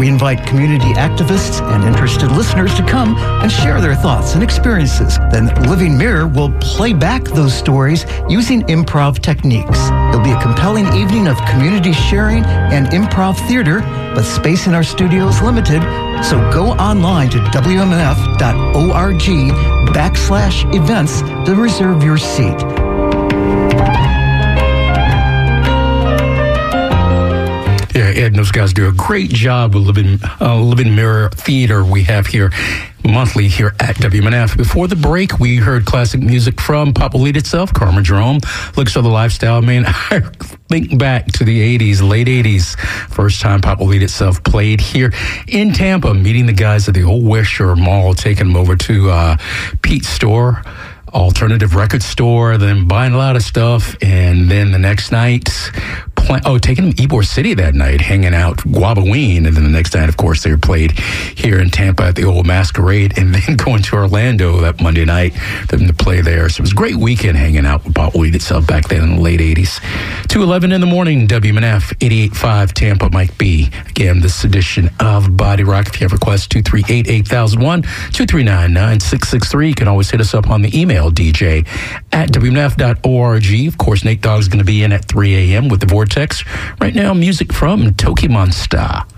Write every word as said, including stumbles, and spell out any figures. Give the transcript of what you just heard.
We invite community activists and interested listeners to come and share their thoughts and experiences. Then Living Mirror will play back those stories using improv techniques. It'll be a compelling evening of community sharing and improv theater, but space in our studio is limited, so go online to W M N F dot org backslash events to reserve your seat. Yeah, Ed and those guys do a great job with Living, uh, Living Mirror Theater we have here monthly here at W M N F. Before the break, we heard classic music from Papa Lead itself, Carmen Jerome, Looks for the Lifestyle. I mean, I think back to the eighties, late eighties, first time Papa Lead itself played here in Tampa, meeting the guys at the old West Shore Mall, taking them over to uh, Pete's store, alternative record store, then buying a lot of stuff, and then the next night, play, oh, taking them to Ybor City that night, hanging out Guabaween, and then the next night, of course, they were played here in Tampa at the old Masquerade, and then going to Orlando that Monday night, them to play there. So it was a great weekend hanging out with Papa Lead itself back then in the late eighties. two eleven in the morning, W M N F, eighty-eight point five Tampa, Mike B. Again, this edition of Body Rock. If you have requests, two three eight, eight thousand one, two three nine, nine six six three. You can always hit us up on the email, D J at W M N F dot org. Of course, Nate Dogg's going to be in at three a.m. with the Vortex. Right now, music from Toki Monster.